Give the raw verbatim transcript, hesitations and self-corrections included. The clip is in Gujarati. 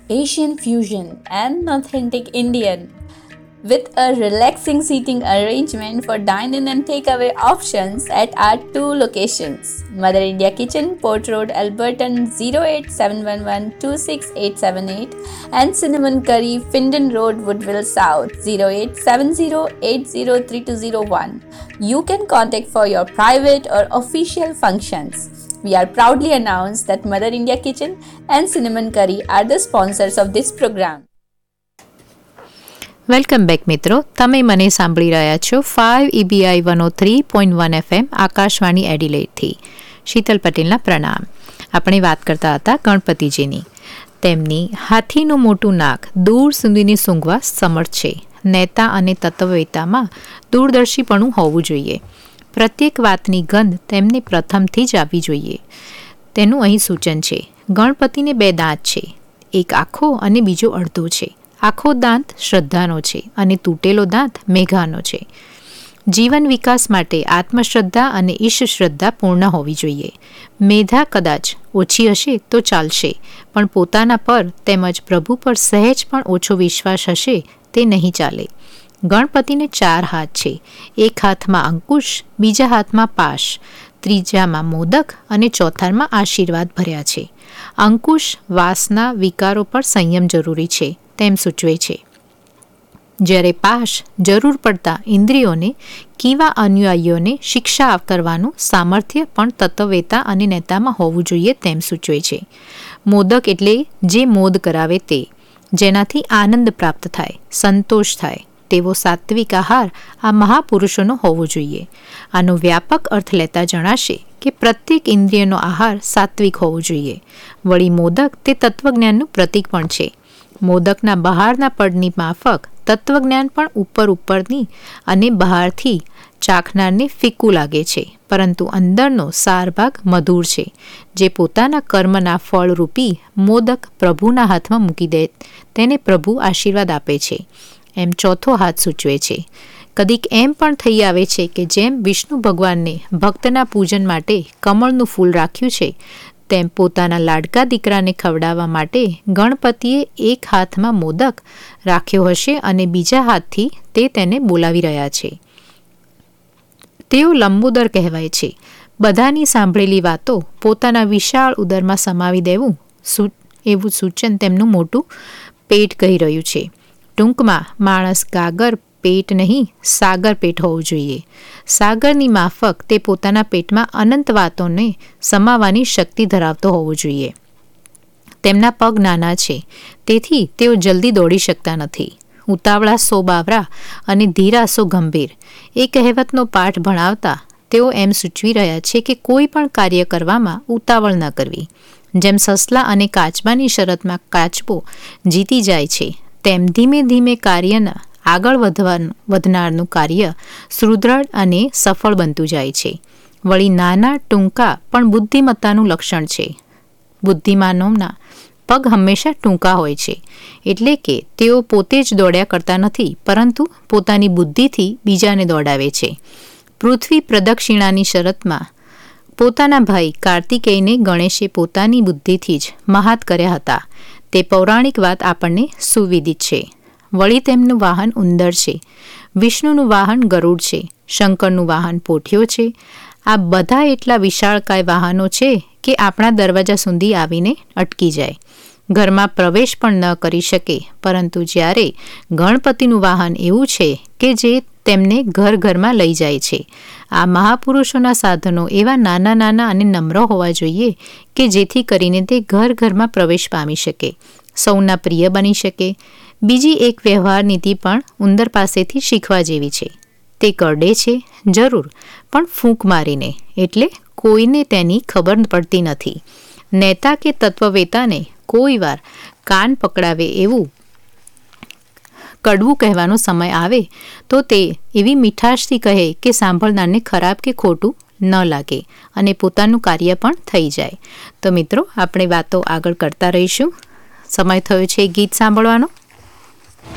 Asian fusion, and authentic Indian. With a relaxing seating arrangement for dine-in and takeaway options at our two locations. Mother India Kitchen, Port Road, Alberton zero eight seven one one two six eight seven eight and Cinnamon Curry, Findon Road, Woodville South zero eight seven zero eight zero three two zero one. You can contact for your private or official functions. We are proudly announce that Mother India Kitchen and Cinnamon Curry are the sponsors of this program. Welcome back મિત્રો, તમે મને સાંભળી રહ્યા છો five ઈબીઆઈ one O three point one FM Akashvani એડિલેડથી. Sheetal પટેલના પ્રણામ. આપણે વાત કરતા હતા ગણપતિજીની. તેમની હાથીનું મોટું નાક દૂર સુધીને સૂંઘવા સમર્થ છે. નેતા અને તત્વવેતામાં દૂરદર્શીપણું હોવું જોઈએ. પ્રત્યેક વાતની ગંધ તેમને પ્રથમથી જ આવવી જોઈએ. તેનું અહીં સૂચન છે. ગણપતિને બે દાંત છે, એક આખો અને બીજો અડધો છે. આખો દાંત શ્રદ્ધાનો છે અને તૂટેલો દાંત મેઘાનો છે. જીવન વિકાસ માટે આત્મશ્રદ્ધા અને ઈશ શ્રદ્ધા પૂર્ણ હોવી જોઈએ. મેધા કદાચ ઓછી હશે તો ચાલશે, પણ પોતાના પર તેમજ પ્રભુ પર સહેજ પણ ઓછો વિશ્વાસ હશે તે નહીં ચાલે. ગણપતિને ચાર હાથ છે. એક હાથમાં અંકુશ, બીજા હાથમાં પાશ, ત્રીજામાં મોદક અને ચોથામાં આશીર્વાદ ભર્યા છે. અંકુશ વાસના વિકારો પર સંયમ જરૂરી છે તેમ સૂચવે છે, જ્યારે પાશ જરૂર પડતા ઇન્દ્રિયોને કેવા અનુયાયીઓને શિક્ષા કરવાનું સામર્થ્ય પણ તત્વવેતા અને નેતામાં હોવું જોઈએ તેમ સૂચવે છે. મોદક એટલે જે મોદ કરાવે તે, જેનાથી આનંદ પ્રાપ્ત થાય, સંતોષ થાય તેવો સાત્વિક આહાર આ મહાપુરુષોનો હોવો જોઈએ. આનો વ્યાપક અર્થ લેતા જણાશે કે પ્રત્યેક ઇન્દ્રિયનો આહાર સાત્વિક હોવો જોઈએ. વળી મોદક તે તત્વજ્ઞાનનું પ્રતીક પણ છે. મોદકના બહારના પડની માફક તત્વજ્ઞાન પણ ઉપર ઉપરની અને બહારથી ચાખનારને ફીકું લાગે છે, પરંતુ અંદરનો સાર ભાગ મધુર છે, જે પોતાના કર્મના ફળરૂપી મોદક પ્રભુના હાથમાં મૂકી દે તેને પ્રભુ આશીર્વાદ આપે છે એમ ચોથો હાથ સૂચવે છે. કદીક એમ પણ થઈ આવે છે કે જેમ વિષ્ણુ ભગવાનને ભક્તના પૂજન માટે કમળનું ફૂલ રાખ્યું છે, તેમ પોતાના લાડકા દીકરાને ખવડાવવા માટે ગણપતિએ એક હાથમાં મોદક રાખ્યો હશે અને બીજા હાથથી તે તેને બોલાવી રહ્યા છે. તેઓ લંબોદર કહેવાય છે. બધાની સાંભળેલી વાતો પોતાના વિશાળ ઉદરમાં સમાવી દેવું એવું સૂચન તેમનું મોટું પેટ કહી રહ્યું છે. ટૂંકમાં માણસ ગાગર પેટ નહીં, સાગર પેટ હોવું જોઈએ. સાગરની માફક તે પોતાના પેટમાં અનંત વાતોને સમાવવાની શક્તિ ધરાવતો હોવો જોઈએ. તેમના પગ નાના છે, તેથી તેઓ જલ્દી દોડી શકતા નથી. ઉતાવળા સો બાવરા અને ધીરા સો ગંભીર, એ કહેવતનો પાઠ ભણાવતા તેઓ એમ સૂચવી રહ્યા છે કે કોઈ પણ કાર્ય કરવામાં ઉતાવળ ન કરવી. જેમ સસલા અને કાચબાની શરતમાં કાચબો જીતી જાય છે, તેમ ધીમે ધીમે કાર્યના આગળ વધવાનું વધનારનું કાર્ય સુદૃઢ અને સફળ બનતું જાય છે. વળી નાના ટૂંકા પણ બુદ્ધિમત્તાનું લક્ષણ છે. બુદ્ધિમાનોના પગ હંમેશા ટૂંકા હોય છે, એટલે કે તેઓ પોતે જ દોડ્યા કરતા નથી, પરંતુ પોતાની બુદ્ધિથી બીજાને દોડાવે છે. પૃથ્વી પ્રદક્ષિણાની શરતમાં પોતાના ભાઈ કાર્તિકેયને ગણેશે પોતાની બુદ્ધિથી જ મહાત કર્યા હતા. તે પૌરાણિક વાત આપણને સુવિદિત છે. વળી તેમનું વાહન ઉંદર છે, વિષ્ણુનું વાહન ગરુડ છે, શંકરનું વાહન પોઠિયો છે. આ બધા એટલા વિશાળકાય વાહનો છે કે આપણા દરવાજા સુધી આવીને અટકી જાય, ઘરમાં પ્રવેશ પણ ન કરી શકે. પરંતુ જ્યારે ગણપતિનું વાહન એવું છે કે જે તેમને ઘર ઘરમાં લઈ જાય છે. આ મહાપુરુષોના સાધનો એવા નાના નાના અને નમ્ર હોવા જોઈએ કે જેથી કરીને તે ઘર ઘરમાં પ્રવેશ પામી શકે, સૌના પ્રિય બની શકે. બીજી એક વ્યવહાર નીતિ પણ ઉંદર પાસેથી શીખવા જેવી છે. તે કરડે છે જરૂર, પણ ફૂંક મારીને, એટલે કોઈને તેની ખબર પડતી નથી. નેતા કે તત્વવેતાને કોઈ વાર કાન પકડાવે એવું કડવું કહેવાનો સમય આવે તો તે એવી મીઠાશથી કહે કે સાંભળનારને ખરાબ કે ખોટું ન લાગે અને પોતાનું કાર્ય પણ થઈ જાય. તો મિત્રો, આપણે વાતો આગળ કરતા રહીશું. સમય થયો છે ગીત સાંભળવાનો.